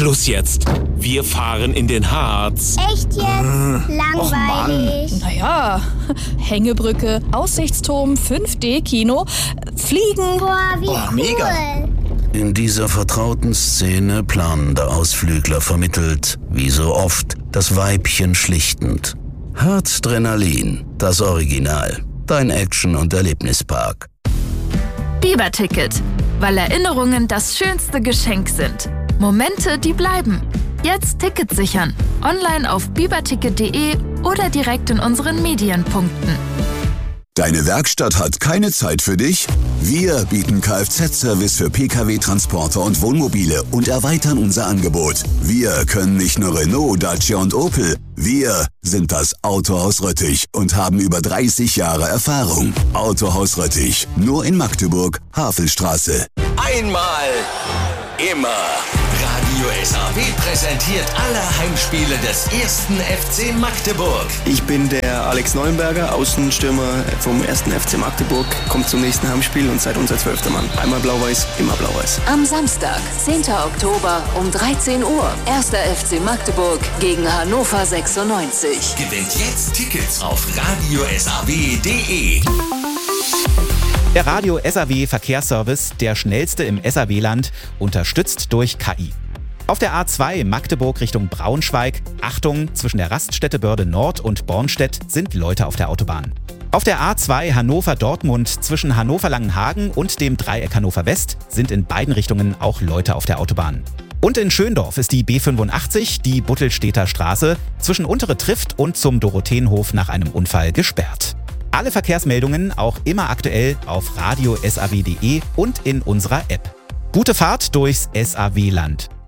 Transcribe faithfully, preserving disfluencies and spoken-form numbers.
Schluss jetzt. Wir fahren in den Harz. Echt jetzt? Äh, Langweilig. Naja, Hängebrücke, Aussichtsturm, fünf D Kino, Fliegen. Boah, wie Boah, cool. mega. In dieser vertrauten Szene planender Ausflügler vermittelt, wie so oft, das Weibchen schlichtend. Herzdrenalin, das Original. Dein Action- und Erlebnispark. Biber-Ticket, weil Erinnerungen das schönste Geschenk sind. Momente, die bleiben. Jetzt Ticket sichern. Online auf biberticket punkt de oder direkt in unseren Medienpunkten. Deine Werkstatt hat keine Zeit für dich? Wir bieten Kfz-Service für Pkw, Transporter und Wohnmobile und erweitern unser Angebot. Wir können nicht nur Renault, Dacia und Opel. Wir sind das Autohaus Röttich und haben über dreißig Jahre Erfahrung. Autohaus Röttich, nur in Magdeburg, Havelstraße. Einmal, immer. Radio S A W präsentiert alle Heimspiele des ersten F C Magdeburg. Ich bin der Alex Neuenberger, Außenstürmer vom ersten F C Magdeburg. Kommt zum nächsten Heimspiel und seid unser zwölfter Mann. Einmal blau-weiß, immer blau-weiß. Am Samstag, zehnten Oktober um dreizehn Uhr. erster F C Magdeburg gegen Hannover sechsundneunzig. Gewinnt jetzt Tickets auf radio s a w punkt de. Der Radio S A W Verkehrsservice, der schnellste im S A W-Land, unterstützt durch K I. Auf der A zwei Magdeburg Richtung Braunschweig, Achtung, zwischen der Raststätte Börde Nord und Bornstedt sind Leute auf der Autobahn. Auf der A zwei Hannover-Dortmund zwischen Hannover-Langenhagen und dem Dreieck Hannover West sind in beiden Richtungen auch Leute auf der Autobahn. Und in Schöndorf ist die B fünfundachtzig, die Buttelstedter Straße, zwischen Untere Trift und zum Dorotheenhof nach einem Unfall gesperrt. Alle Verkehrsmeldungen auch immer aktuell auf radio s a w punkt de und in unserer App. Gute Fahrt durchs S A W-Land.